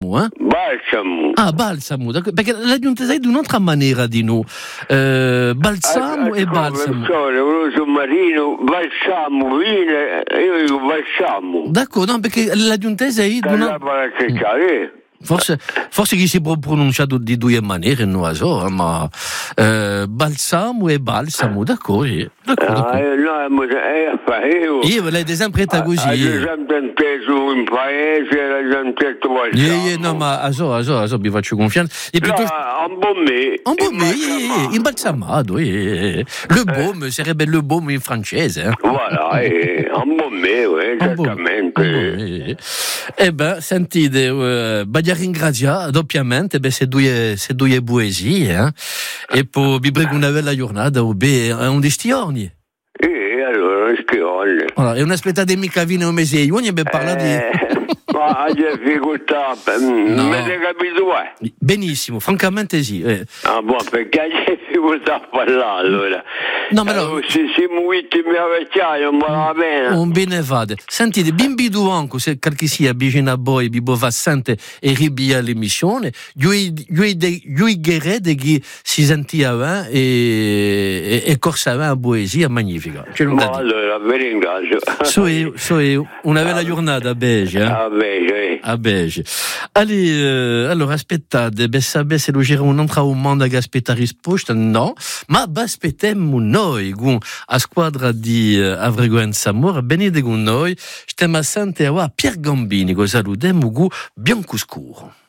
balsamo, Balsamo. Ah, balsamo, perché l'aggiunte sai di un'altra maniera di noi. Balsamo e balsamo. Un sottomarino, balsamo, vino, io dico balsamo. D'accordo, no, perché l'aggiunte sai di una... Forse chi si può pronunciare di due maniere, non so, ma balsamo e balsamo, d'accordo. Io l'hai sempre così. Hai sempre inteso in paese, l'hai sempre detto balsamo. No, ma so, vi faccio confianza. E piuttosto... Un baume, imbalsamato. Le baume sarebbe le baume in francese. Voilà, un baume, esattamente. Sentite, voglio ringraziare doppiamente per queste due poesie, e poi vi prego una bella giornata, un destioni. Allora, schione. Allora, è un'aspettata mica vine un mese, io ne parla di... Ma hai difficoltà, No. mi hai capito? Benissimo, francamente sì. Buon, perché hai difficoltà a parlare allora? No, ma no. Se siamo ultimi a vecchiaia, non va bene. Un bene fate. Sentite, bimbi du anche, se qualche sia vicino a voi, vi fa sente e ribia l'emissione, io gherede che si sentiva e corsava una poesia magnifica. Ma allora, vi ringrazio. So io. Una bella giornata a Beige. A Beige. Allora, aspettate, per sapere se lo c'era un'altra domanda che aspetta risposta, no, ma aspettiamo noi, con la squadra di Avregoen Samora, venite con noi, stiamo a sentire Pier Gambini, che salutiamo con Bianco Scuro.